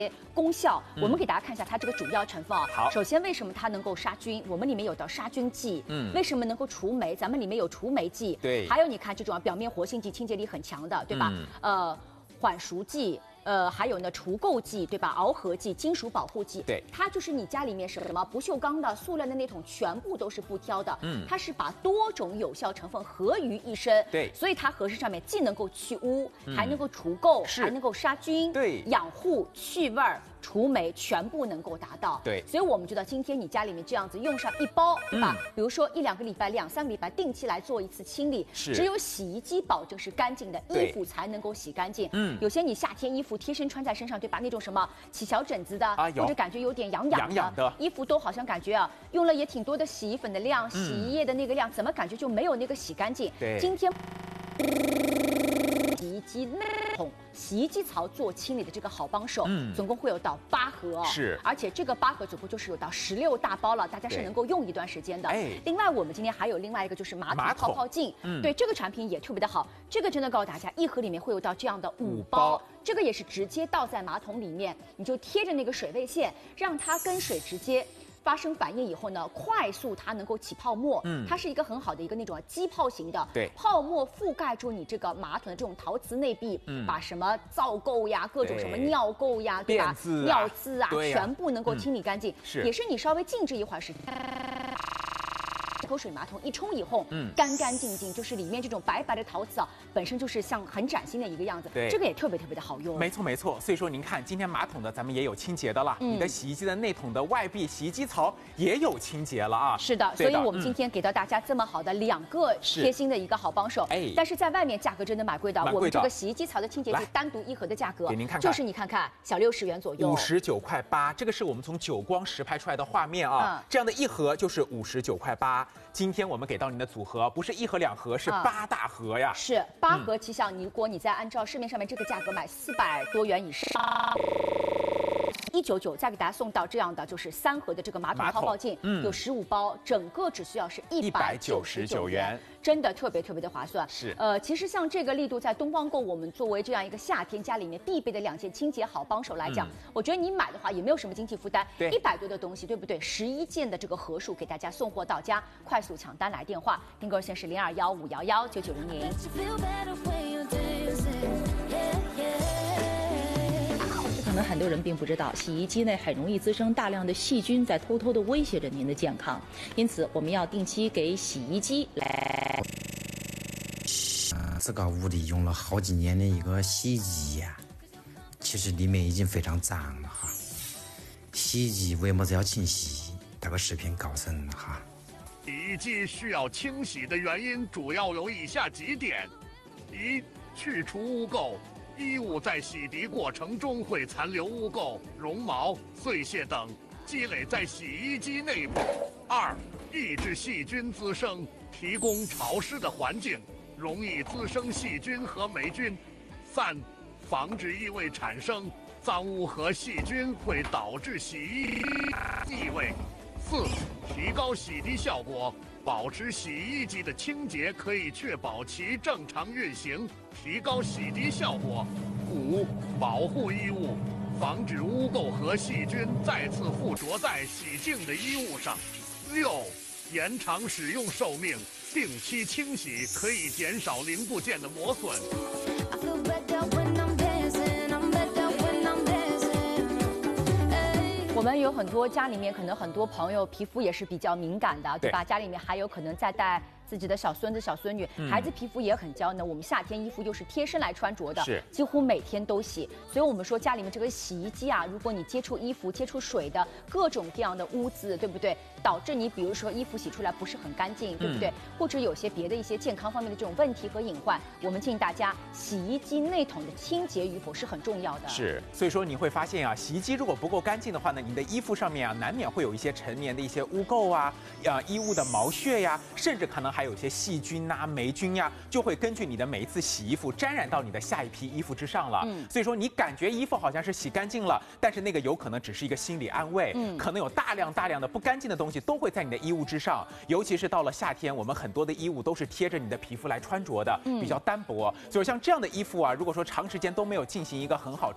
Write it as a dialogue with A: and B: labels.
A: 功效，我们给大家看一下它这个主要成分啊。
B: 好，
A: 首先为什么它能够杀菌？我们里面有的杀菌剂。为什么能够除霉？咱们里面有除霉剂。
B: 对。
A: 还有你看这种表面活性剂，清洁力很强的，对吧？缓熟剂。还有呢，除垢剂，对吧？螯合剂、金属保护剂，
B: 对，
A: 它就是你家里面什么不锈钢的、塑料的那种，全部都是不挑的。它是把多种有效成分合于一身。
B: 对，
A: 所以它盒身上面既能够去污，还能够除垢，还能够杀菌，
B: 对，
A: 养护、去味儿。除霉全部能够达到，
B: 对，
A: 所以我们知道今天你家里面这样子用上一包，对吧？比如说1、2个礼拜、2、3个礼拜定期来做一次清理，只有洗衣机保证是干净的，衣服才能够洗干净。有些你夏天衣服贴身穿在身上，对吧？那种什么起小疹子的，或者感觉有点痒的衣服，都好像感觉啊，用了也挺多的洗衣粉的量、洗衣液的那个量，怎么感觉就没有那个洗干净？
B: 对，
A: 今天。洗衣机内桶、洗衣机槽做清理的这个好帮手，总共会有到8盒哦，
B: 是，
A: 而且这个8盒总共就是有到16大包了，大家是能够用一段时间的。另外我们今天还有另外一个就是马桶泡泡镜，对这个产品也特别的好，这个真的告诉大家，一盒里面会有到这样的5包，这个也是直接倒在马桶里面，你就贴着那个水位线，让它跟水直接。发生反应以后呢，快速它能够起泡沫，它是一个很好的一个那种机泡型的，
B: 对，
A: 泡沫覆盖住你这个马桶的这种陶瓷内壁，把什么皂垢呀、各种什么尿垢呀，对吧？尿渍啊，全部能够清理干净，也是你稍微静置一会儿时间。口水马桶一冲以后，干干净净，就是里面这种白白的陶瓷啊，本身就是像很崭新的一个样子。
B: 对，
A: 这个也特别特别的好用。
B: 没错没错，所以说您看，今天马桶的咱们也有清洁的了，你的洗衣机的内桶的外壁、洗衣机槽也有清洁了啊。
A: 是的，所以我们今天给到大家这么好的2个贴心的一个好帮手。但是在外面价格真的蛮贵的。我们这个洗衣机槽的清洁剂单独1盒的价格，
B: 给您看看，
A: 就是你看看小60元左右
B: ，59.8块，这个是我们从久光实拍出来的画面啊。这样的1盒就是59.8块。今天我们给到您的组合不是1盒2盒，是8大盒呀。
A: 是8盒起效，如果你再按照市面上面这个价格买400多元以上。199再给大家送到这样的，就是3盒的这个马桶泡泡镜，有15包，整个只需要是199元，真的特别特别的划算。
B: 是，
A: 其实像这个力度，在东方购，我们作为这样一个夏天家里面必备的2件清洁好帮手来讲，我觉得你买的话也没有什么经济负担，100多的东西，对不对？11件的这个盒数给大家送货到家，快速抢单来电话，订购热线是0215119900。
C: 可能很多人并不知道，洗衣机内很容易滋生大量的细菌，在偷偷的威胁着您的健康。因此，我们要定期给洗衣机来。
D: 自个屋里用了好几年的一个洗衣机呀，其实里面已经非常脏了哈。洗衣机为么子要清洗？这个视频告诉你哈。
E: 洗衣机需要清洗的原因主要有以下几点：一、去除污垢。衣物在洗涤过程中会残留污垢、绒毛、碎屑等，积累在洗衣机内部。2、抑制细菌滋生，提供潮湿的环境，容易滋生细菌和霉菌。3、防止异味产生，脏污和细菌会导致洗衣异味。4、提高洗涤效果，保持洗衣机的清洁可以确保其正常运行，提高洗涤效果。5、保护衣物，防止污垢和细菌再次附着在洗净的衣物上。6、延长使用寿命，定期清洗可以减少零部件的磨损。
A: 我们有很多家里面可能很多朋友皮肤也是比较敏感的，对吧？家里面还有可能在带自己的小孙子、小孙女，孩子皮肤也很娇嫩。我们夏天衣服又是贴身来穿着的，
B: 是
A: 几乎每天都洗。所以我们说家里面这个洗衣机啊，如果你接触衣服、接触水的各种各样的污渍，对不对？导致你比如说衣服洗出来不是很干净，对不对？或者有些别的一些健康方面的这种问题和隐患，我们建议大家洗衣机内桶的清洁与否是很重要的。
B: 是，所以说你会发现啊，洗衣机如果不够干净的话呢，你的衣服上面啊难免会有一些陈年的一些污垢啊，衣物的毛屑呀，甚至可能还有一些细菌啊、霉菌呀，就会根据你的每一次洗衣服沾染到你的下一批衣服之上了。所以说你感觉衣服好像是洗干净了，但是那个有可能只是一个心理安慰，可能有大量的不干净的东西都会在你的衣物之上。尤其是到了夏天，我们很多的衣物都是贴着你的皮肤来穿着的，比较单薄。所以像这样的衣服啊，如果说长时间都没有进行一个很好